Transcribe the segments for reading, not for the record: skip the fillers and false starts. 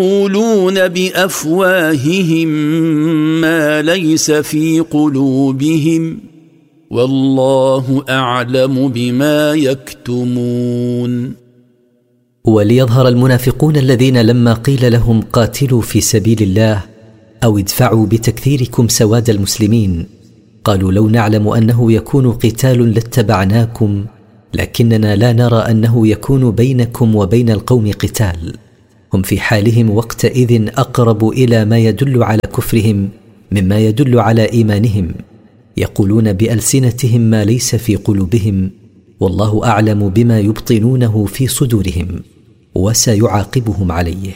يقولون بأفواههم ما ليس في قلوبهم والله أعلم بما يكتمون. وليظهر المنافقون الذين لما قيل لهم قاتلوا في سبيل الله أو ادفعوا بتكثيركم سواد المسلمين قالوا لو نعلم أنه يكون قتال لاتبعناكم لكننا لا نرى أنه يكون بينكم وبين القوم قتال. هم في حالهم وقتئذ أقرب إلى ما يدل على كفرهم مما يدل على إيمانهم، يقولون بألسنتهم ما ليس في قلوبهم والله أعلم بما يبطنونه في صدورهم وسيعاقبهم عليه.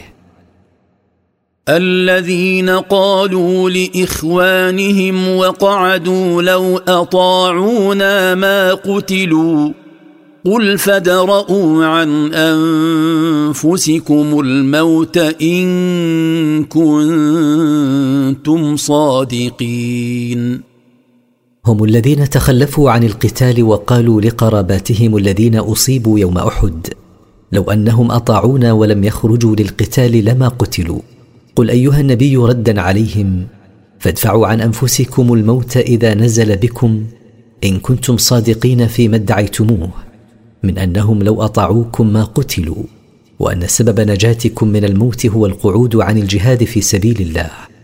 الذين قالوا لإخوانهم وقعدوا لو أطاعونا ما قتلوا قل فادرءوا عن أنفسكم الموت إن كنتم صادقين. هم الذين تخلفوا عن القتال وقالوا لقراباتهم الذين أصيبوا يوم أحد لو أنهم أطاعونا ولم يخرجوا للقتال لما قتلوا. قل أيها النبي ردا عليهم فادفعوا عن أنفسكم الموت إذا نزل بكم إن كنتم صادقين فيما ادعيتموه من أنهم لو أطاعوكم ما قتلوا وأن سبب نجاتكم من الموت هو القعود عن الجهاد في سبيل الله.